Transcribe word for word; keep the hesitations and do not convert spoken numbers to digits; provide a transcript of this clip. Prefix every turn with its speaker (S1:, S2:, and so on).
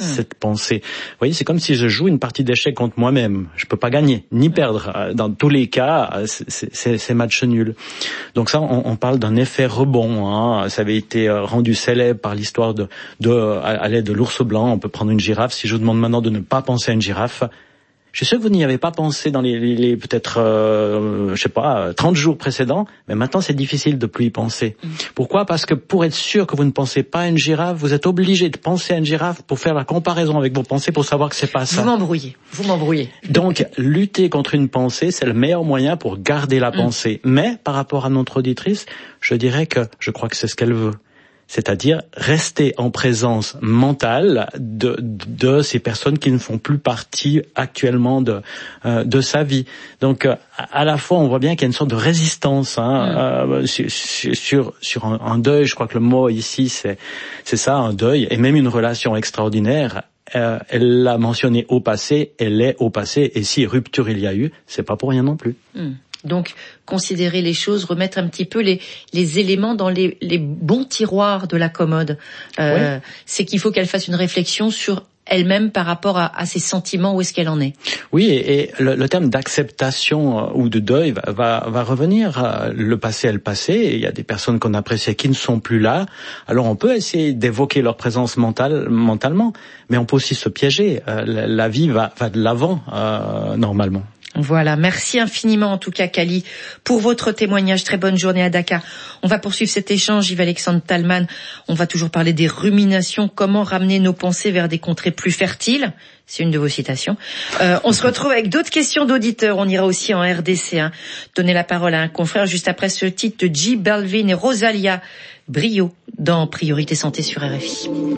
S1: cette pensée. Vous voyez, c'est comme si je joue une partie d'échecs contre moi-même. Je peux pas gagner, ni perdre. Dans tous les cas, c'est, c'est, c'est match nul. Donc ça, on, on parle d'un effet rebond. Hein. Ça avait été rendu célèbre par l'histoire de, de à l'aide de l'ours blanc. On peut prendre une girafe. Si je vous demande maintenant de ne pas penser à une girafe, je suis sûr que vous n'y avez pas pensé dans les, les, les peut-être, euh, je sais pas, trente jours précédents, mais maintenant c'est difficile de plus y penser. Mmh. Pourquoi ? Parce que pour être sûr que vous ne pensez pas à une girafe, vous êtes obligé de penser à une girafe pour faire la comparaison avec vos pensées, pour savoir que c'est pas ça.
S2: Vous m'embrouillez, vous m'embrouillez.
S1: Donc, lutter contre une pensée, c'est le meilleur moyen pour garder la mmh. pensée. Mais, par rapport à notre auditrice, je dirais que je crois que c'est ce qu'elle veut. C'est-à-dire rester en présence mentale de, de ces personnes qui ne font plus partie actuellement de, euh, de sa vie. Donc, euh, à la fois, on voit bien qu'il y a une sorte de résistance hein, mmh. euh, sur, sur, sur un, un deuil. Je crois que le mot ici, c'est, c'est ça, un deuil, et même une relation extraordinaire. Euh, elle l'a mentionné au passé, elle est au passé, et si rupture il y a eu, c'est pas pour rien non plus.
S2: Mmh. Donc, considérer les choses, remettre un petit peu les, les éléments dans les, les bons tiroirs de la commode. Euh, oui. C'est qu'il faut qu'elle fasse une réflexion sur elle-même par rapport à, à ses sentiments, où est-ce qu'elle en est.
S1: Oui, et, et le, le terme d'acceptation euh, ou de deuil va, va, va revenir. Euh, le passé est le passé, et il y a des personnes qu'on appréciait qui ne sont plus là. Alors on peut essayer d'évoquer leur présence mentale, mentalement, mais on peut aussi se piéger. Euh, la, la vie va, va de l'avant, euh, normalement.
S2: Voilà, merci infiniment en tout cas Kali pour votre témoignage. Très bonne journée à Dakar. On va poursuivre cet échange, Yves-Alexandre Talman. On va toujours parler des ruminations, comment ramener nos pensées vers des contrées plus fertiles. C'est une de vos citations. Euh, on se retrouve avec d'autres questions d'auditeurs. On ira aussi en R D C. Hein. Donner la parole à un confrère juste après ce titre de J Balvin et Rosalia Brio dans Priorité Santé sur R F I.